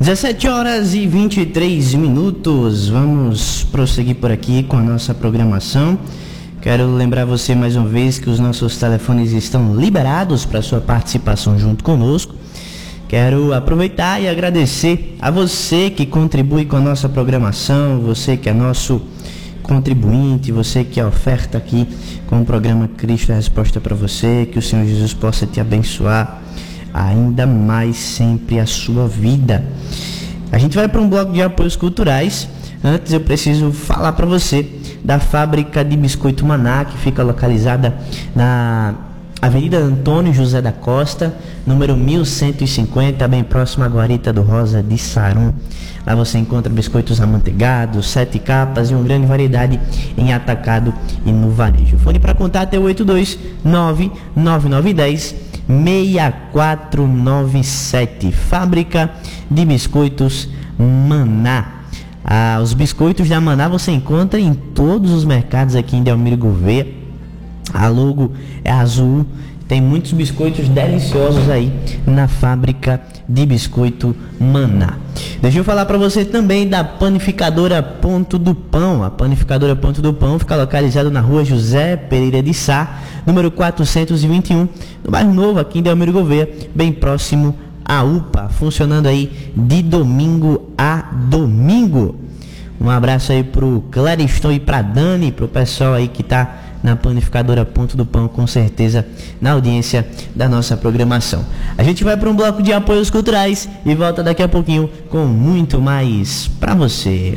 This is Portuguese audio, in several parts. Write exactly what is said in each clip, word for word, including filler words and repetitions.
dezessete horas e vinte e três minutos, vamos prosseguir por aqui com a nossa programação. Quero lembrar você mais uma vez que os nossos telefones estão liberados para sua participação junto conosco. Quero aproveitar e agradecer a você que contribui com a nossa programação, você que é nosso contribuinte, você que oferta aqui com o programa Cristo é a Resposta para você, que o Senhor Jesus possa te abençoar ainda mais sempre a sua vida. A gente vai para um bloco de apoios culturais. Antes eu preciso falar para você da fábrica de biscoito Maná, que fica localizada na Avenida Antônio José da Costa, número mil cento e cinquenta, bem próximo à Guarita do Rosa de Sarum. Lá você encontra biscoitos amanteigados, sete capas e uma grande variedade em atacado e no varejo. Fone para contato é oito dois nove nove nove um zero seis quatro nove sete. Fábrica de biscoitos Maná. Ah, os biscoitos da Maná você encontra em todos os mercados aqui em Delmiro Gouveia. A logo é azul. Tem muitos biscoitos deliciosos aí na fábrica de biscoito Maná. Deixa eu falar para você também da Panificadora Ponto do Pão. A Panificadora Ponto do Pão fica localizada na rua José Pereira de Sá, número quatrocentos e vinte e um, no bairro Novo, aqui em Delmiro Gouveia, bem próximo à U P A, funcionando aí de domingo a domingo. Um abraço aí pro Clériston e pra Dani, pro pessoal aí que tá na Panificadora Ponto do Pão, com certeza na audiência da nossa programação. A gente vai para um bloco de apoios culturais e volta daqui a pouquinho com muito mais para você.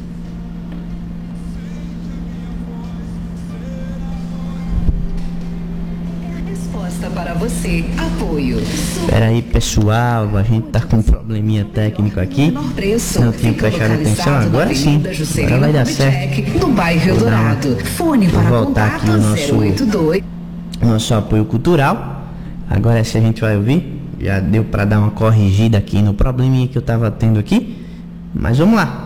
Para você, apoio. Espera aí, pessoal, a gente tá com um probleminha técnico aqui. Não tinha prestado atenção, agora sim. Agora vai dar certo. No bairro Eldorado. Fone para voltar aqui o nosso, nosso apoio cultural. Agora se a gente vai ouvir, já deu para dar uma corrigida aqui no probleminha que eu tava tendo aqui. Mas vamos lá.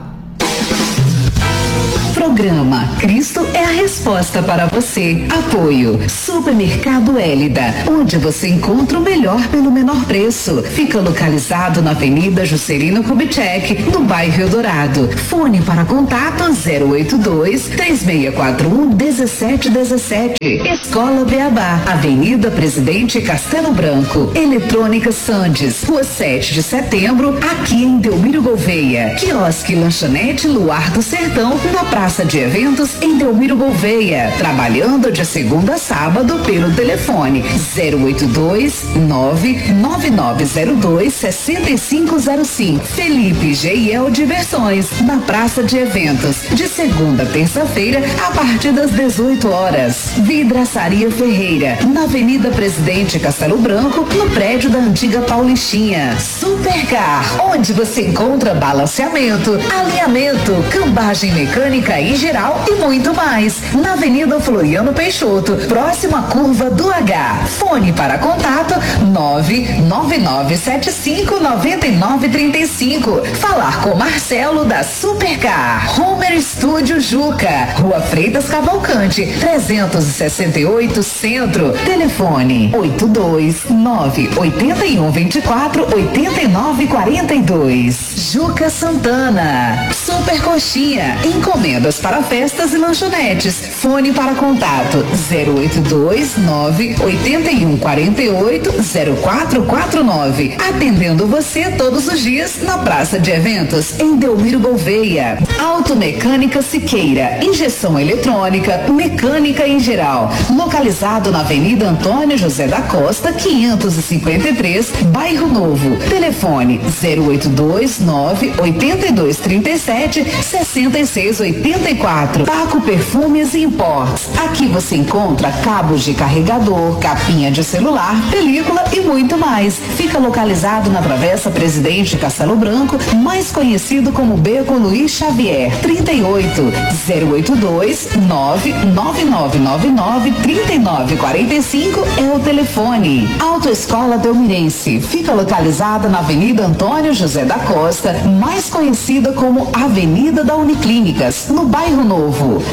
Programa Cristo é a Resposta para você. Apoio Supermercado Hélida, onde você encontra o melhor pelo menor preço. Fica localizado na Avenida Juscelino Kubitschek, no bairro Eldorado. Fone para contato zero oito dois, três seis quatro um, um sete um sete. Escola Beabá, Avenida Presidente Castelo Branco. Eletrônica Sandes, Rua sete de setembro, aqui em Delmiro Gouveia. Quiosque Lanchonete Luar do Sertão, na Praça de Eventos em Delmiro Gouveia, trabalhando de segunda a sábado pelo telefone zero oito dois nove nove nove zero dois seis cinco zero cinco. Felipe G I L Diversões, na Praça de Eventos, de segunda a terça-feira a partir das dezoito horas. Vidraçaria Ferreira, na Avenida Presidente Castelo Branco, no prédio da antiga Paulistinha. Supercar, onde você encontra balanceamento, alinhamento, cambagem mecânica e geral e muito mais. Na Avenida Floriano Peixoto, próxima à curva do H. Fone para contato nove nove nove sete cinco nove nove três cinco. Falar com Marcelo da Supercar. Homer Studio Juca, Rua Freitas Cavalcante, trezentos e sessenta e oito Centro. Telefone oito dois nove oito um dois quatro oito nove quatro dois. Juca Santana. Super Coxinha, encomendas para festas e lanchonetes. Fone para contato zero oito dois nove oito um quatro oito zero quatro quatro nove. Atendendo você todos os dias na Praça de Eventos em Delmiro Gouveia. Automecânica Siqueira, injeção eletrônica, mecânica em geral. Localizado na Avenida Antônio José da Costa, quinhentos e cinquenta e três, Bairro Novo. Telefone zero oito dois nove oito dois três sete seis seis oito quatro. Paco Perfumes e Imports. Aqui você encontra cabos de carregador, capinha de celular, película e muito mais. Fica localizado na Travessa Presidente Castelo Branco, mais conhecido como Beco Luiz Xavier. trinta e oito zero oito dois nove nove nove nove nove três nove quatro cinco é o telefone. Autoescola Delmirense. Fica localizada na Avenida Antônio José da Costa, mais conhecida como Avenida da Uniclínicas, no Bairro Novo. Apoia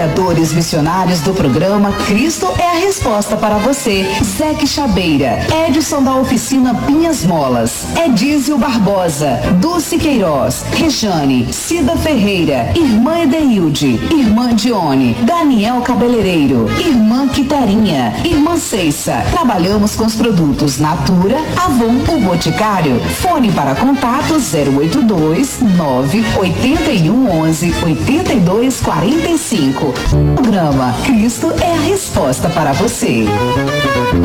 Apoiadores missionários do programa Cristo é a Resposta para você. Zeque Chabeira, Edson da Oficina Pinhas Molas, Edísio Barbosa, Dulce Queiroz, Rejane, Cida Ferreira, Irmã Edeilde, Irmã Dione, Daniel Cabeleireiro, Irmã Quiterinha, Irmã Ceissa. Trabalhamos com os produtos Natura, Avon, o Boticário. Fone para contato zero oito dois, nove oito um, onze, oito dois quatro cinco. Programa Cristo é a Resposta para você.